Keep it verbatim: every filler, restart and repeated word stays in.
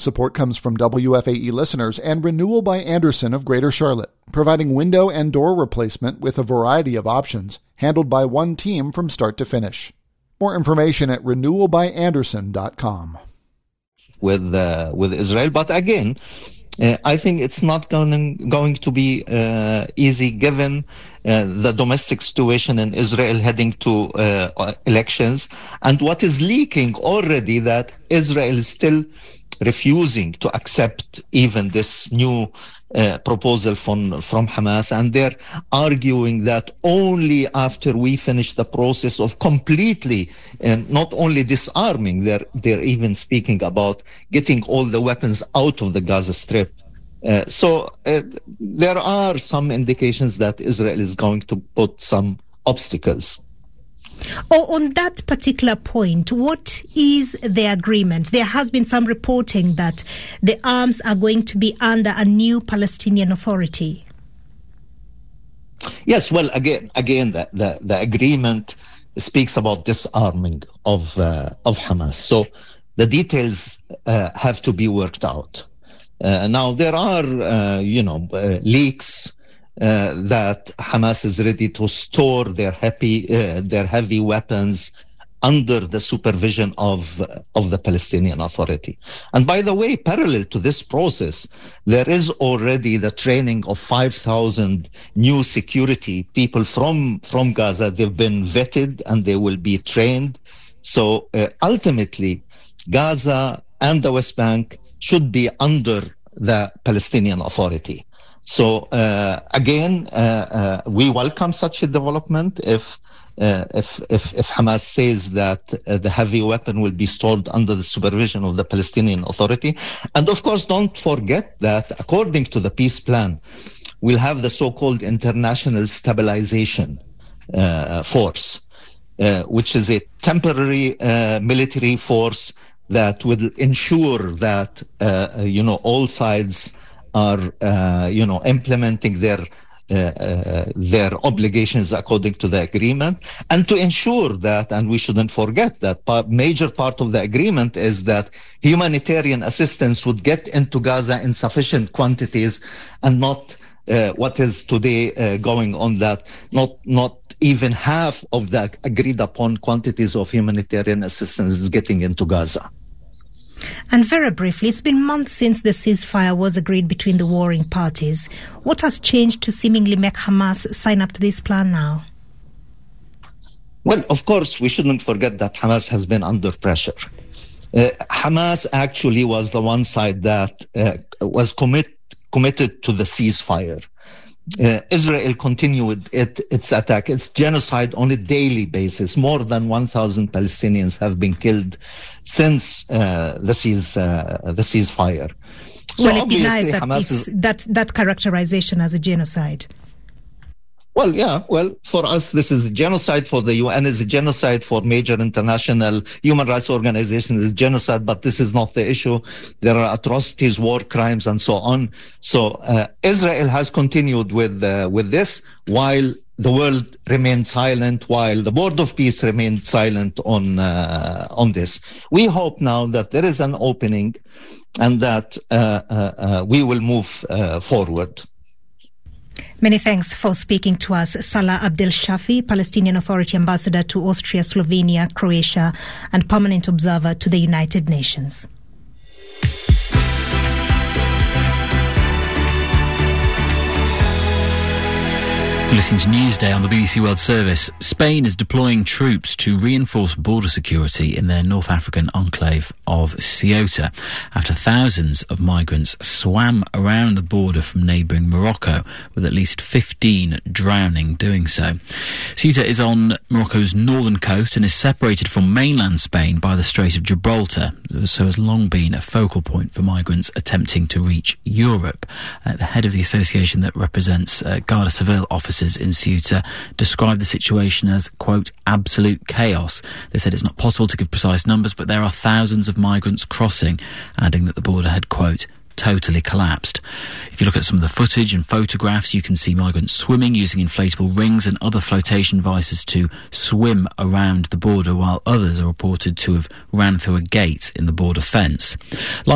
Support comes from W F A E listeners and Renewal by Andersen of Greater Charlotte, providing window and door replacement with a variety of options, handled by one team from start to finish. More information at renewal by andersen dot com. With uh, with Israel, but again, uh, I think it's not going going to be uh, easy given uh, the domestic situation in Israel heading to uh, elections, and what is leaking already that Israel is still refusing to accept even this new uh, proposal from from Hamas, and they're arguing that only after we finish the process of completely um, not only disarming, they're they're even speaking about getting all the weapons out of the Gaza Strip. Uh, so uh, there are some indications that Israel is going to put some obstacles. Oh, on that particular point, what is the agreement? There has been some reporting that the arms are going to be under a new Palestinian Authority. Yes, well, again, again, the, the, the agreement speaks about disarming of uh, of Hamas. So the details uh, have to be worked out. Uh, now, there are, uh, you know, uh, leaks Uh, that Hamas is ready to store their heavy, uh, their heavy weapons under the supervision of uh, of the Palestinian Authority. And by the way, parallel to this process, there is already the training of five thousand new security people from from Gaza. They've been vetted and they will be trained. So uh, ultimately, Gaza and the West Bank should be under the Palestinian Authority. So uh, again, uh, uh, we welcome such a development. If uh, if, if if Hamas says that uh, the heavy weapon will be stored under the supervision of the Palestinian Authority, and of course, don't forget that according to the peace plan, we'll have the so-called International Stabilization uh, Force, uh, which is a temporary uh, military force that will ensure that uh, you know all sides are, uh, you know, implementing their uh, uh, their obligations according to the agreement, and to ensure that, and we shouldn't forget that part, major part of the agreement is that humanitarian assistance would get into Gaza in sufficient quantities, and not uh, what is today uh, going on, that not not even half of the agreed upon quantities of humanitarian assistance is getting into Gaza. And very briefly, it's been months since the ceasefire was agreed between the warring parties. What has changed to seemingly make Hamas sign up to this plan now? Well, of course, we shouldn't forget that Hamas has been under pressure. Uh, Hamas actually was the one side that uh, was commit, committed to the ceasefire. Uh, Israel continued it, its attack, its genocide on a daily basis. More than one thousand Palestinians have been killed since uh, the cease uh, the ceasefire. So well, it denies that, Hamas is, that that characterization as a genocide. Well, yeah, well, for us, this is a genocide. For the U N, is a genocide. For major international human rights organizations, is genocide. But this is not the issue. There are atrocities, war crimes, and so on. So uh, Israel has continued with uh, with this, while the world remained silent, while the Board of Peace remained silent on uh, on this. We hope now that there is an opening, and that uh, uh, uh, we will move uh, forward. Many thanks for speaking to us, Salah Abdel Shafi, Palestinian Authority Ambassador to Austria, Slovenia, Croatia, and Permanent Observer to the United Nations. Listening to Newsday on the B B C World Service, Spain is deploying troops to reinforce border security in their North African enclave of Ceuta after thousands of migrants swam around the border from neighbouring Morocco, with at least fifteen drowning doing so. Ceuta is on Morocco's northern coast and is separated from mainland Spain by the Strait of Gibraltar, so has long been a focal point for migrants attempting to reach Europe. Uh, the head of the association that represents uh, Guardia Civil officers in Ceuta described the situation as, quote, absolute chaos. They said it's not possible to give precise numbers, but there are thousands of migrants crossing, adding that the border had, quote, totally collapsed. If you look at some of the footage and photographs, you can see migrants swimming using inflatable rings and other flotation devices to swim around the border, while others are reported to have ran through a gate in the border fence.